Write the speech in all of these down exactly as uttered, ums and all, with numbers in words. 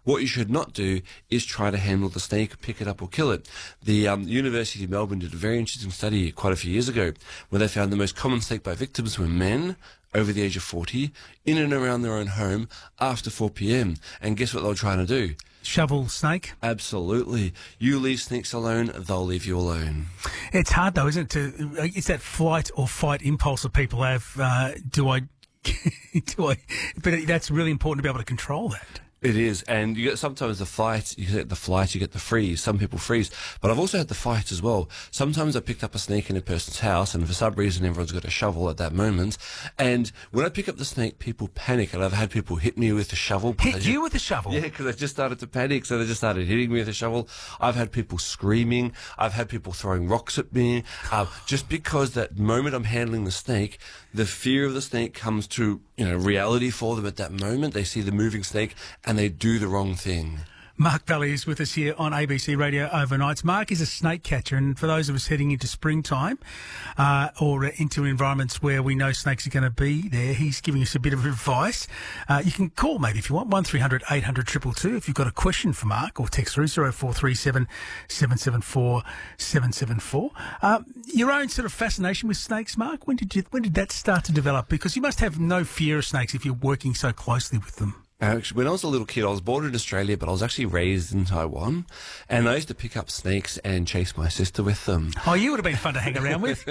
What you should not do is try to handle the snake, pick it up or kill it. The um, University of Melbourne did a very interesting study quite a few years ago where they found the most common snake bite victims were men over the age of forty, in and around their own home after four p.m. And guess what they were trying to do? Shovel snake? Absolutely. You leave snakes alone, they'll leave you alone. It's hard, though, isn't it? To, it's that flight or fight impulse that people have. Uh, do I... do I... But that's really important to be able to control that. It is, and you get sometimes the fight, you get the flight, you get the freeze. Some people freeze, but I've also had the fight as well. Sometimes I picked up a snake in a person's house, and for some reason everyone's got a shovel at that moment. And when I pick up the snake, people panic, and I've had people hit me with a shovel. Hit just, you with a shovel? Yeah, because they just started to panic, so they just started hitting me with a shovel. I've had people screaming. I've had people throwing rocks at me, uh, just because that moment I'm handling the snake, the fear of the snake comes to, you know, reality for them at that moment. They see the moving snake and they do the wrong thing. Mark Valley is with us here on A B C Radio Overnights. Mark is a snake catcher, and for those of us heading into springtime uh, or into environments where we know snakes are going to be there, he's giving us a bit of advice. Uh, you can call maybe if you want, one three hundred eight hundred two two two if you've got a question for Mark, or text through zero four three seven seven seven four seven seven four. Uh, your own sort of fascination with snakes, Mark, when did you when did that start to develop? Because you must have no fear of snakes if you're working so closely with them. Actually, when I was a little kid, I was born in Australia, but I was actually raised in Taiwan, and I used to pick up snakes and chase my sister with them. Oh, you would have been fun to hang around with.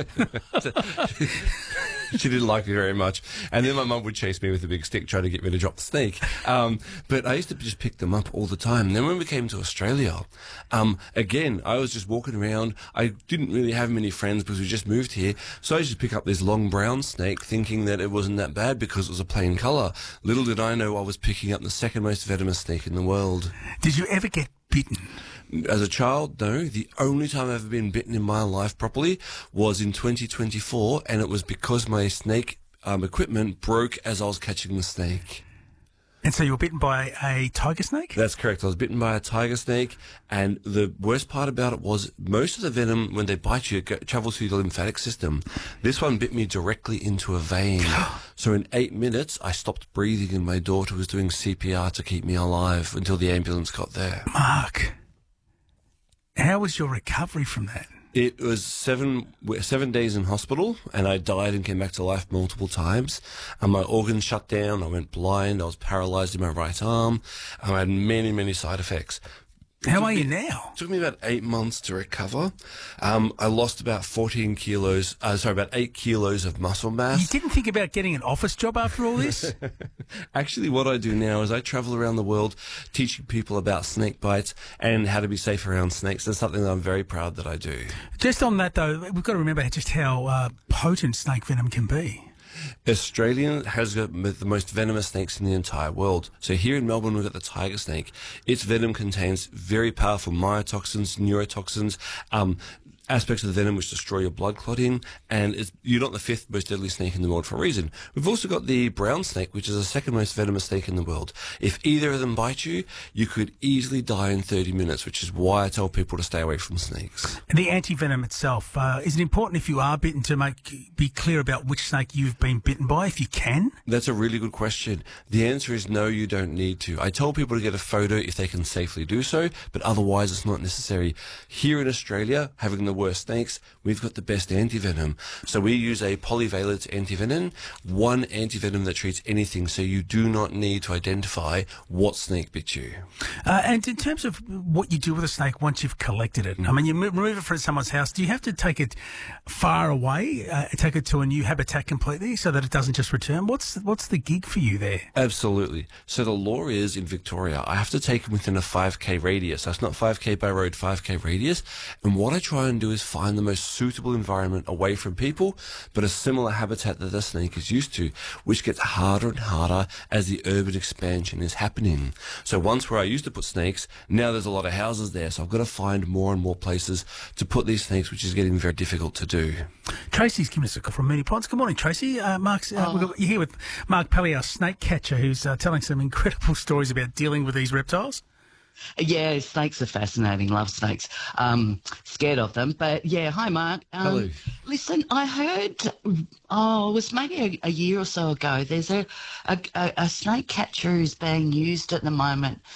She didn't like me very much, and then my mum would chase me with a big stick trying to get me to drop the snake. Um, but I used to just pick them up all the time. And then when we came to Australia, um, again, I was just walking around. I didn't really have many friends because we just moved here, so I used to pick up this long brown snake thinking that it wasn't that bad because it was a plain colour. Little did I know I was picking up the second most venomous snake in the world. Did you ever get bitten? As a child, no. The only time I've ever been bitten in my life properly was in twenty twenty-four, and it was because my snake um, equipment broke as I was catching the snake. And so you were bitten by a tiger snake? That's correct. I was bitten by a tiger snake, and the worst part about it was most of the venom, when they bite you, it go, travels through the lymphatic system. This one bit me directly into a vein. So in eight minutes, I stopped breathing, and my daughter was doing C P R to keep me alive until the ambulance got there. Mark, how was your recovery from that? It was seven seven days in hospital, and I died and came back to life multiple times. And my organs shut down. I went blind. I was paralyzed in my right arm. I had many, many side effects. How are you now? It took me about eight months to recover. Um, I lost about fourteen kilos, uh, sorry, about eight kilos of muscle mass. You didn't think about getting an office job after all this? Actually, what I do now is I travel around the world teaching people about snake bites and how to be safe around snakes. That's something that I'm very proud that I do. Just on that, though, we've got to remember just how uh, potent snake venom can be. Australia has got the most venomous snakes in the entire world. So here in Melbourne, we've got the tiger snake. Its venom contains very powerful mycotoxins, neurotoxins, um, aspects of the venom which destroy your blood clotting, and it's, you're not the fifth most deadly snake in the world for a reason. We've also got the brown snake, which is the second most venomous snake in the world. If either of them bite you, you could easily die in thirty minutes, which is why I tell people to stay away from snakes. And the anti-venom itself, uh, is it important if you are bitten to make be clear about which snake you've been bitten by, if you can? That's a really good question. The answer is no, you don't need to. I tell people to get a photo if they can safely do so, but otherwise it's not necessary. Here in Australia, having the worst snakes, we've got the best antivenom. So we use a polyvalent antivenom, one antivenom that treats anything, so you do not need to identify what snake bit you. Uh, and in terms of what you do with a snake once you've collected it, I mean, you remove it from someone's house, do you have to take it far away, uh, take it to a new habitat completely so that it doesn't just return? What's, what's the gig for you there? Absolutely. So the law is, in Victoria, I have to take them within a five K radius. So it's not five K by road, five K radius. And what I try and do is find the most suitable environment away from people, but a similar habitat that the snake is used to, which gets harder and harder as the urban expansion is happening. So once where I used to put snakes, now there's a lot of houses there, so I've got to find more and more places to put these snakes, which is getting very difficult to do. Tracy's giving us a call from Moonee Ponds. Good morning, Tracy. Uh, Mark's, uh, oh. we've got, you're here with Mark Pelly, our snake catcher, who's uh, telling some incredible stories about dealing with these reptiles. Yeah, snakes are fascinating. Love snakes. Um, scared of them. But yeah, hi, Mark. Um, Hello. Listen, I heard, oh, it was maybe a, a year or so ago, there's a, a, a snake catcher who's being used at the moment